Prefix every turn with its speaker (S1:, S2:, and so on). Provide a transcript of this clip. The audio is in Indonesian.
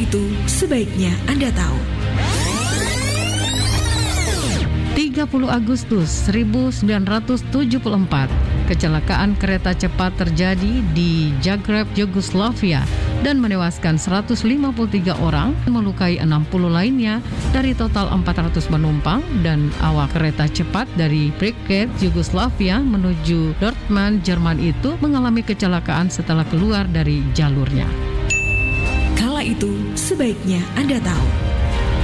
S1: itu sebaiknya Anda tahu.
S2: 30 Agustus 1974, kecelakaan kereta cepat terjadi di Zagreb, Yugoslavia dan menewaskan 153 orang, melukai 60 lainnya dari total 400 penumpang, dan awak kereta cepat dari Brigade Yugoslavia menuju Dortmund, Jerman itu mengalami kecelakaan setelah keluar dari jalurnya.
S1: Kala itu sebaiknya Anda tahu.